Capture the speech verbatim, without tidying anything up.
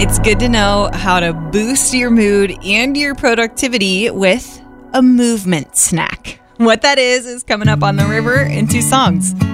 It's good to know how to boost your mood and your productivity with a movement snack. What that is is coming up on The River in two songs.